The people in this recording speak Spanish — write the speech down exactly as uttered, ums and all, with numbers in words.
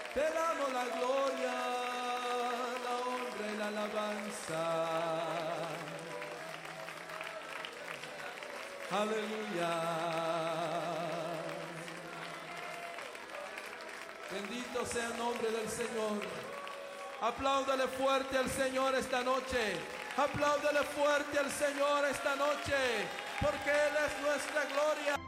Te damos la gloria, la honra y la alabanza. Aleluya. Bendito sea el nombre del Señor. Apláudale fuerte al Señor esta noche. Apláudale fuerte al Señor esta noche, porque Él es nuestra gloria.